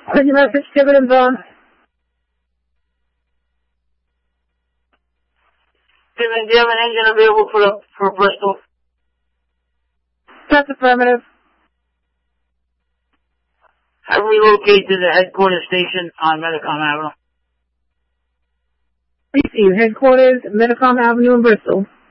Send your message, Tibbet and Vaughn. Tibbet, do you have an engine available for Bristol? That's affirmative. I relocate to the headquarters station on Medicom Avenue. I see you. Headquarters, Medicom Avenue in Bristol.